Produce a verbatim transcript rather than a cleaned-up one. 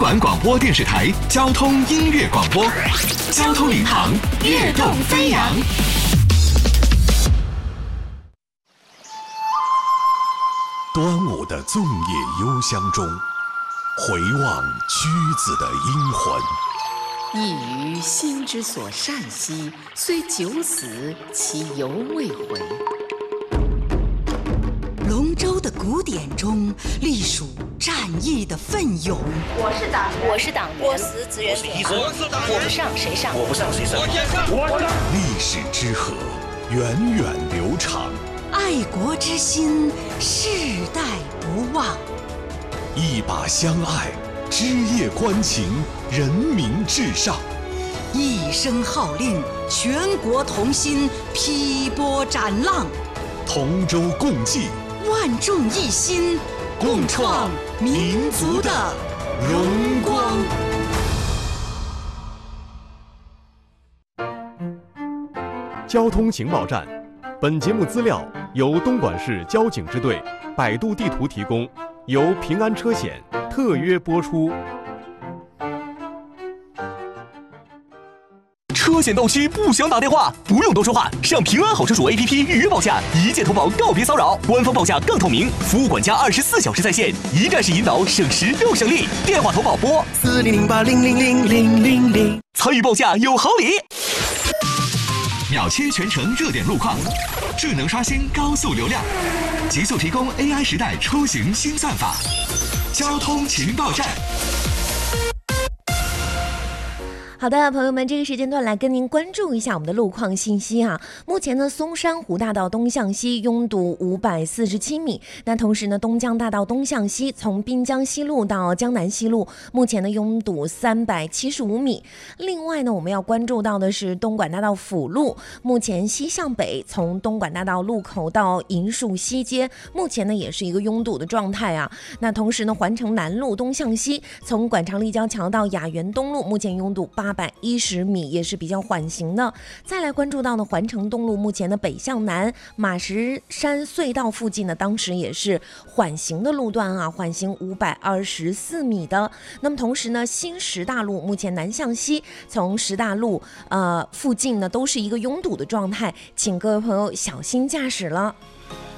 环广播电视台交通音乐广播，交通领航，跃动飞扬。 端午的粽叶幽香中，回望屈子的英魂。 一于心之所善兮，虽九死，其犹未回。 龙舟的古典中，隶属战役的奋勇。 我是党员， 我是党员， 我死志愿者， 我是党员，我不上谁上， 我不上谁上， 我先上，我上。 历史之河，源远流长。 爱国之心，世代不忘。 一把相爱，枝叶关情，人民至上。 一声号令，全国同心，劈波斩浪。 同舟共济， 万众一心，共创民族的荣光。 交通情报站，本节目资料由东莞市交警支队、百度地图提供，由平安车险特约播出。 车险到期不想打电话，不用多说话，上平安好车主 A P P 预约报价，一键投保，告别骚扰，官方报价更透明，服务管家二十四小时在线，一站式引导，省时又省力。电话投保拨四零零八零零零零零零，参与报价有好礼。 秒切全程热点路况，智能刷新高速流量，极速提供 A I 时代出行新算法。交通情报站。 好的，朋友们，这个时间段来跟您关注一下我们的路况信息啊。目前呢，松山湖大道东向西拥堵五百四十七米，那同时呢，东江大道东向西从滨江西路到江南西路，目前呢拥堵三百七十五米。另外呢，我们要关注到的是东莞大道辅路，目前西向北从东莞大道路口到银树西街，目前呢也是一个拥堵的状态啊。那同时呢，环城南路东向西从馆场立交桥到雅园东路，目前拥堵八百一十米，也是比较缓行的。再来关注到呢，环城东路目前的北向南马石山隧道附近呢，当时也是缓行的路段啊，缓行五百二十四米的。那么同时呢，新石大路目前南向西从石大路呃附近呢，都是一个拥堵的状态，请各位朋友小心驾驶了。